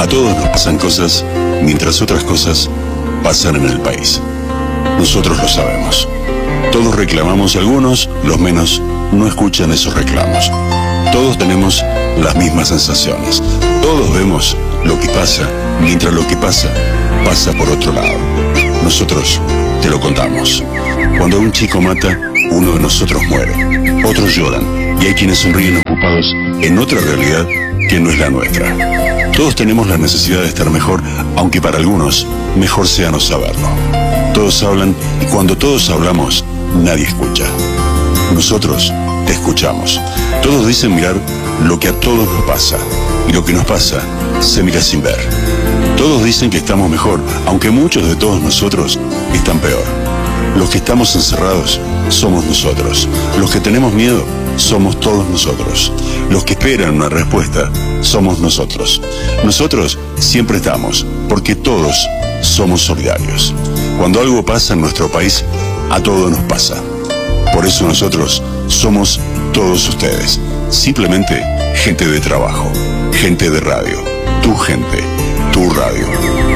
A todos nos pasan cosas mientras otras cosas pasan en el país. Nosotros lo sabemos. Todos reclamamos, algunos, los menos, no escuchan esos reclamos. Todos tenemos las mismas sensaciones. Todos vemos lo que pasa, mientras lo que pasa, pasa por otro lado. Nosotros te lo contamos. Cuando un chico mata, uno de nosotros muere. Otros lloran, y hay quienes sonríen ocupados en otra realidad que no es la nuestra. Todos tenemos la necesidad de estar mejor, aunque para algunos mejor sea no saberlo. Todos hablan, y cuando todos hablamos, nadie escucha. Nosotros te escuchamos. Todos dicen mirar lo que a todos nos pasa, y lo que nos pasa se mira sin ver. Todos dicen que estamos mejor, aunque muchos de todos nosotros están peor. Los que estamos encerrados somos nosotros. Los que tenemos miedo somos todos nosotros. Los que esperan una respuesta somos nosotros. Nosotros siempre estamos, porque todos somos solidarios. Cuando algo pasa en nuestro país, a todos nos pasa. Por eso nosotros somos todos ustedes. Simplemente gente de trabajo, gente de radio. Tu gente, tu radio.